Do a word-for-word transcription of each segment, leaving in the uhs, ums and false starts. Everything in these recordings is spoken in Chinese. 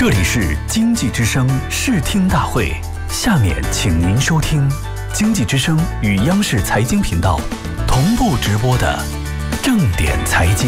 这里是经济之声视听大会，下面请您收听经济之声与央视财经频道同步直播的正点财经。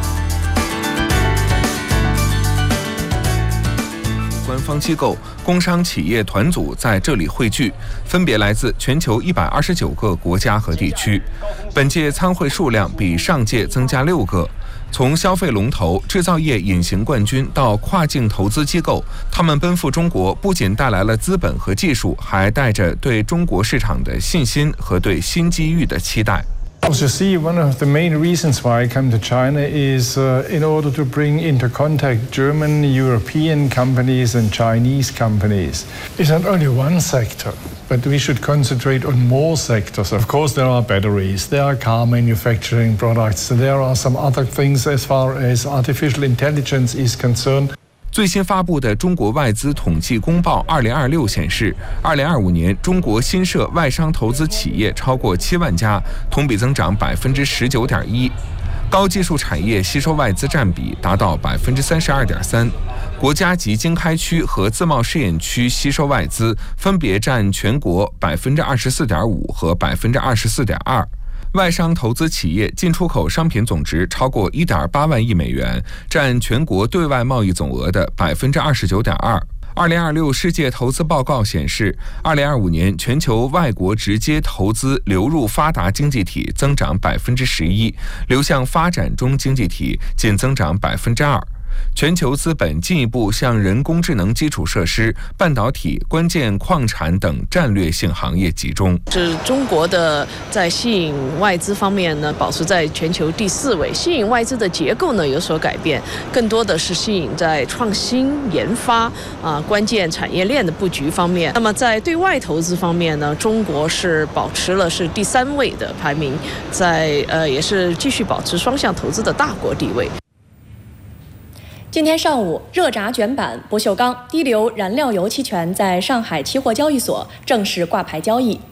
官方机构、工商企业团组在这里汇聚，分别来自全球一百二十九个国家和地区。本届参会数量比上届增加六个。从消费龙头、制造业隐形冠军到跨境投资机构，他们奔赴中国，不仅带来了资本和技术，还带着对中国市场的信心和对新机遇的期待。 As you see, one of the main reasons why I come to China is uh, in order to bring into contact German, European companies and Chinese companies. It's not only one sector, but we should concentrate on more sectors. Of course, there are batteries, there are car manufacturing products, there are some other things as far as artificial intelligence is concerned. 最新发布的中国外资统计公报二零二六显示，二零二五年中国新设外商投资企业超过七万家，同比增长百分之十九点一。高技术产业吸收外资占比达到百分之三十二点三，国家级经开区和自贸试验区吸收外资分别占全国百分之二十四点五和百分之二十四点二。外商投资企业进出口商品总值超过 一点八万亿美元，占全国对外贸易总额的百分之二十九点二。二零二六世界投资报告显示，二零二五年全球外国直接投资流入发达经济体增长百分之十一，流向发展中经济体仅增长百分之二。全球资本进一步向人工智能基础设施、半导体、关键矿产等战略性行业集中。 是中国的在吸引外资方面呢，保持在全球第四位。吸引外资的结构呢有所改变，更多的是吸引在创新研发啊、关键产业链的布局方面。那么在对外投资方面呢，中国是保持了是第三位的排名，在呃也是继续保持双向投资的大国地位。 今天上午，热轧卷板、不锈钢、低硫燃料油期权在上海期货交易所正式挂牌交易。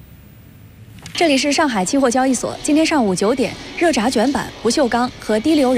这里是上海期货交易所，今天上午九点，热轧卷板、不锈钢和低硫燃